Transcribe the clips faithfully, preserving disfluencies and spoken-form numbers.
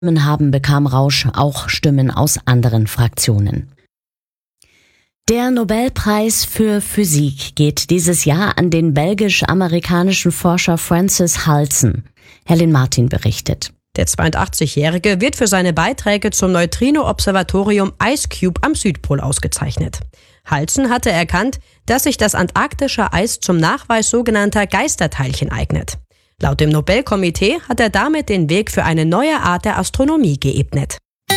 haben, bekam Rausch auch Stimmen aus anderen Fraktionen. Der Nobelpreis für Physik geht dieses Jahr an den belgisch-amerikanischen Forscher Francis Halsen. Helen Martin berichtet. Der zweiundachtzigjährige wird für seine Beiträge zum Neutrino-Observatorium IceCube am Südpol ausgezeichnet. Halsen hatte erkannt, dass sich das antarktische Eis zum Nachweis sogenannter Geisterteilchen eignet. Laut dem Nobelkomitee hat er damit den Weg für eine neue Art der Astronomie geebnet.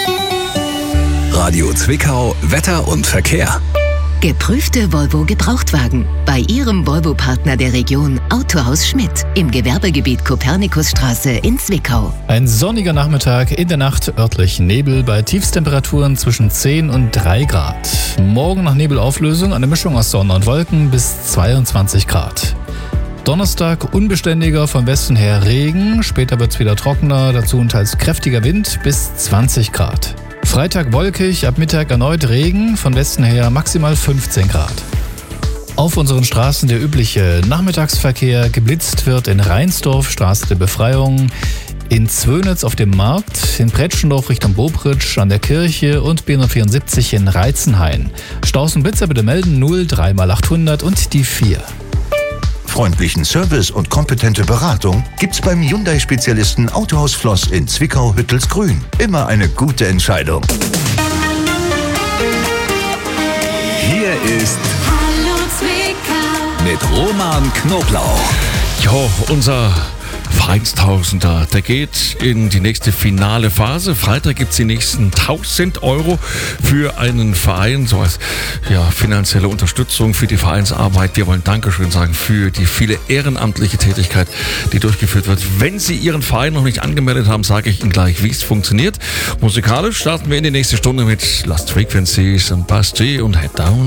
Radio Zwickau, Wetter und Verkehr. Geprüfte Volvo Gebrauchtwagen bei Ihrem Volvo-Partner der Region Autohaus Schmidt im Gewerbegebiet Kopernikusstraße in Zwickau. Ein sonniger Nachmittag, in der Nacht örtlich Nebel bei Tiefstemperaturen zwischen zehn und drei Grad. Morgen nach Nebelauflösung eine Mischung aus Sonne und Wolken bis zweiundzwanzig Grad. Donnerstag unbeständiger, von Westen her Regen, später wird es wieder trockener, dazu ein teils kräftiger Wind bis zwanzig Grad. Freitag wolkig, ab Mittag erneut Regen, von Westen her maximal fünfzehn Grad. Auf unseren Straßen der übliche Nachmittagsverkehr, geblitzt wird in Reinsdorf, Straße der Befreiung, in Zwönitz auf dem Markt, in Pretschendorf Richtung Bobritsch an der Kirche und B hundertvierundsiebzig in Reizenhain. Staus und Blitzer bitte melden null drei mal achthundert und die vier. Freundlichen Service und kompetente Beratung gibt's beim Hyundai-Spezialisten Autohaus Floss in Zwickau-Hüttelsgrün. Immer eine gute Entscheidung. Hier ist Hallo Zwickau mit Roman Knoblauch. Jo, unser Vereinstausender, der geht in die nächste finale Phase. Freitag gibt es die nächsten tausend Euro für einen Verein, so als ja, finanzielle Unterstützung für die Vereinsarbeit. Wir wollen Dankeschön sagen für die viele ehrenamtliche Tätigkeit, die durchgeführt wird. Wenn Sie Ihren Verein noch nicht angemeldet haben, sage ich Ihnen gleich, wie es funktioniert. Musikalisch starten wir in die nächste Stunde mit Lost Frequencies und Basti und Head Down.